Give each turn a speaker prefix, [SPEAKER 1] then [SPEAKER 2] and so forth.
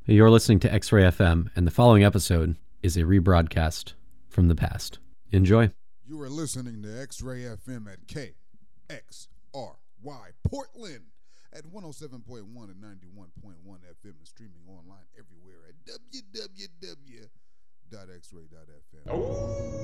[SPEAKER 1] You're listening to X-Ray FM, and the following episode is a rebroadcast from the past. Enjoy.
[SPEAKER 2] You are listening to X-Ray FM at KXRY Portland at 107.1 and 91.1 FM and streaming online everywhere at www.xray.fm.